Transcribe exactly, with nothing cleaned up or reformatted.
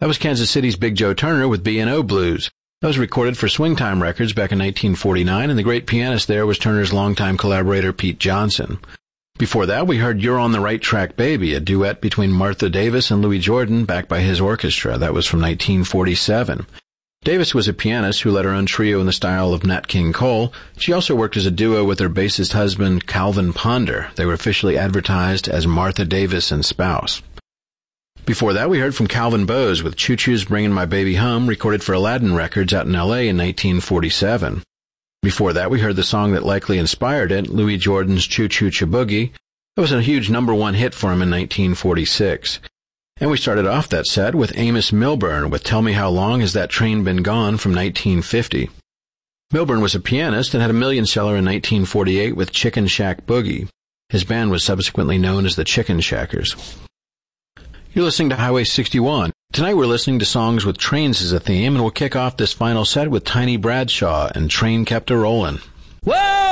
That was Kansas City's Big Joe Turner with B and O Blues. That was recorded for Swingtime Records back in nineteen forty-nine, and the great pianist there was Turner's longtime collaborator Pete Johnson. Before that, we heard You're on the Right Track, Baby, a duet between Martha Davis and Louis Jordan, backed by his orchestra. That was from nineteen forty-seven. Davis was a pianist who led her own trio in the style of Nat King Cole. She also worked as a duo with her bassist husband, Calvin Ponder. They were officially advertised as Martha Davis and Spouse. Before that, we heard from Calvin Bowes with Choo Choo's Bringin' My Baby Home, recorded for Aladdin Records out in L A in nineteen forty-seven. Before that, we heard the song that likely inspired it, Louis Jordan's Choo Choo Cha-Boogie. That was a huge number one hit for him in nineteen forty-six. And we started off that set with Amos Milburn with Tell Me How Long Has That Train Been Gone from nineteen fifty. Milburn was a pianist and had a million seller in nineteen forty-eight with Chicken Shack Boogie. His band was subsequently known as the Chicken Shackers. You're listening to Highway sixty-one. Tonight we're listening to songs with trains as a theme, and we'll kick off this final set with Tiny Bradshaw and Train Kept A-Rollin'. Whoa!